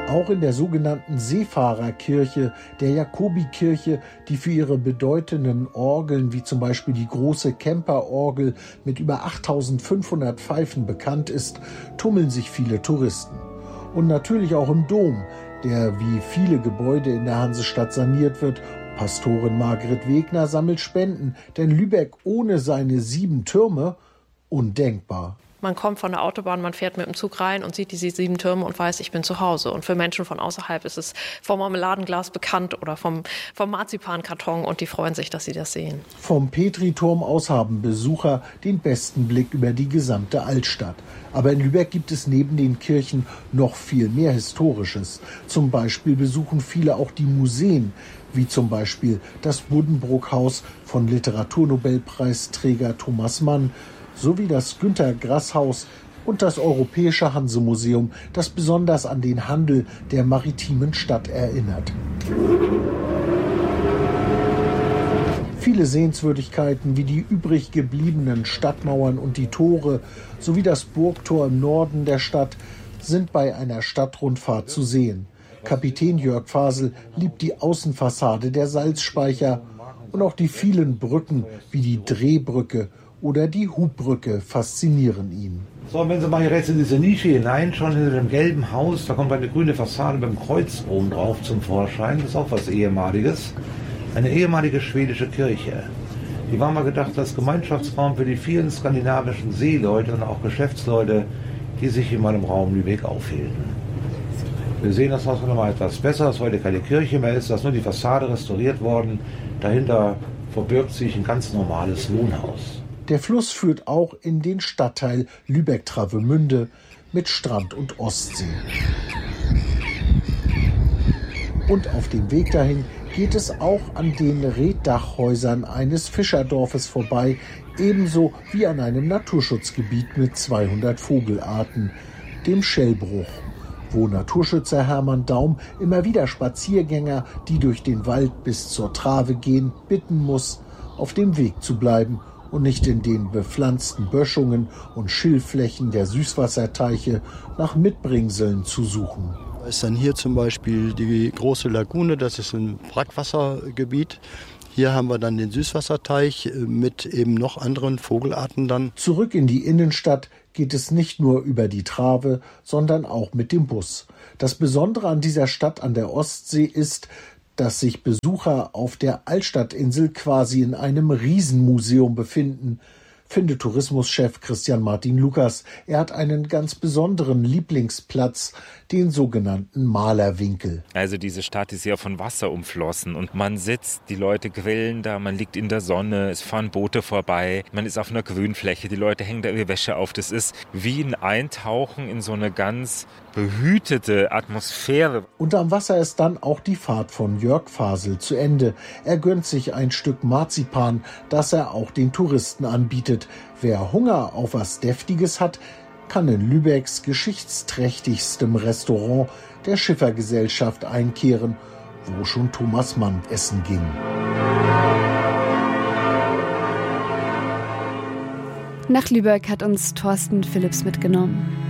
Auch in der sogenannten Seefahrerkirche, der Jakobikirche, die für ihre bedeutenden Orgeln, wie zum Beispiel die große Kemperorgel mit über 8500 Pfeifen bekannt ist, tummeln sich viele Touristen. Und natürlich auch im Dom, der wie viele Gebäude in der Hansestadt saniert wird. Pastorin Margret Wegner sammelt Spenden, denn Lübeck ohne seine 7 Türme undenkbar. Man kommt von der Autobahn, man fährt mit dem Zug rein und sieht diese 7 Türme und weiß, ich bin zu Hause. Und für Menschen von außerhalb ist es vom Marmeladenglas bekannt oder vom Marzipankarton und die freuen sich, dass sie das sehen. Vom Petriturm aus haben Besucher den besten Blick über die gesamte Altstadt. Aber in Lübeck gibt es neben den Kirchen noch viel mehr Historisches. Zum Beispiel besuchen viele auch die Museen, wie zum Beispiel das Buddenbrook-Haus von Literaturnobelpreisträger Thomas Mann, sowie das Günter-Grass-Haus und das Europäische Hansemuseum, das besonders an den Handel der maritimen Stadt erinnert. Viele Sehenswürdigkeiten wie die übrig gebliebenen Stadtmauern und die Tore sowie das Burgtor im Norden der Stadt sind bei einer Stadtrundfahrt zu sehen. Kapitän Jörg Fasel liebt die Außenfassade der Salzspeicher und auch die vielen Brücken wie die Drehbrücke oder die Hubbrücke faszinieren ihn. So, wenn Sie mal hier rechts in diese Nische hineinschauen, hinter dem gelben Haus, da kommt eine grüne Fassade mit dem Kreuz oben drauf zum Vorschein. Das ist auch was Ehemaliges. Eine ehemalige schwedische Kirche. Die war mal gedacht als Gemeinschaftsraum für die vielen skandinavischen Seeleute und auch Geschäftsleute, die sich in meinem Raum Lübeck aufhielten. Wir sehen das Haus noch mal etwas besser, dass heute keine Kirche mehr ist, dass nur die Fassade restauriert worden. Dahinter verbirgt sich ein ganz normales Wohnhaus. Der Fluss führt auch in den Stadtteil Lübeck-Travemünde mit Strand und Ostsee. Und auf dem Weg dahin geht es auch an den Reetdachhäusern eines Fischerdorfes vorbei, ebenso wie an einem Naturschutzgebiet mit 200 Vogelarten, dem Schellbruch, wo Naturschützer Hermann Daum immer wieder Spaziergänger, die durch den Wald bis zur Trave gehen, bitten muss, auf dem Weg zu bleiben und nicht in den bepflanzten Böschungen und Schilfflächen der Süßwasserteiche nach Mitbringseln zu suchen. Da ist dann hier zum Beispiel die große Lagune, das ist ein Brackwassergebiet. Hier haben wir dann den Süßwasserteich mit eben noch anderen Vogelarten dann. Zurück in die Innenstadt geht es nicht nur über die Trave, sondern auch mit dem Bus. Das Besondere an dieser Stadt an der Ostsee ist, dass sich Besucher auf der Altstadtinsel quasi in einem Riesenmuseum befinden, findet Tourismuschef Christian Martin Lukas. Er hat einen ganz besonderen Lieblingsplatz, den sogenannten Malerwinkel. Also diese Stadt ist ja von Wasser umflossen und man sitzt, die Leute grillen da, man liegt in der Sonne, es fahren Boote vorbei, man ist auf einer Grünfläche, die Leute hängen da ihre Wäsche auf. Das ist wie ein Eintauchen in so eine ganz behütete Atmosphäre. Und am Wasser ist dann auch die Fahrt von Jörg Fasel zu Ende. Er gönnt sich ein Stück Marzipan, das er auch den Touristen anbietet. Wer Hunger auf was Deftiges hat, kann in Lübecks geschichtsträchtigstem Restaurant der Schiffergesellschaft einkehren, wo schon Thomas Mann essen ging. Nach Lübeck hat uns Thorsten Philipps mitgenommen.